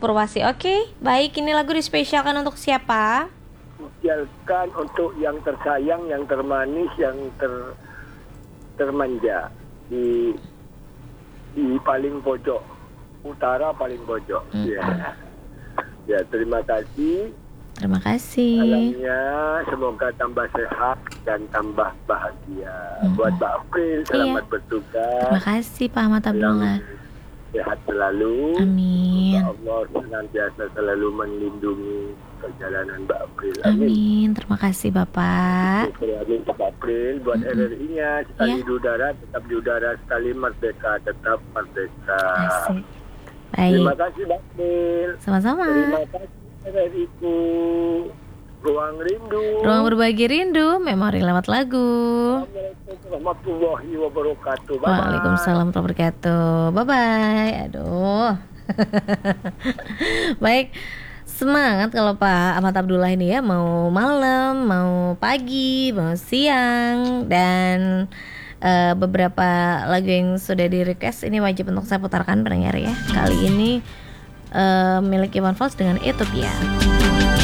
Purwasi. Oke, baik. Ini lagu dispesialkan untuk siapa? Spesialkan untuk yang tersayang, yang termanis, yang termanja di paling pojok utara, paling pojok. Ya, terima kasih. Terima kasih. Salamnya semoga tambah sehat dan tambah bahagia. Buat Mbak April, selamat bertugas. Terima kasih Pak Ahmad Abdullah. Sehat selalu. Amin. Allah senantiasa selalu melindungi perjalanan Mbak April. Amin. Terima kasih Bapak. Amin Mbak April. Buat RRI-nya sekali di udara, tetap di udara, sekali merdeka, tetap merdeka. Asik. Baik. Terima kasih Mbak April. Sama-sama. Terima kasih RRI-ku. Ruang Rindu. Ruang berbagi rindu, memori lewat lagu. Assalamualaikum warahmatullahi wabarakatuh. Bye-bye. Waalaikumsalam warahmatullahi wabarakatuh. Bye-bye. Aduh. Baik. Semangat kalau Pak Ahmad Abdullah ini ya, mau malam, mau pagi, mau siang, dan beberapa lagu yang sudah di request ini wajib untuk saya putarkan pendengar ya. Kali ini milik Iwan Fals dengan Ethiopia.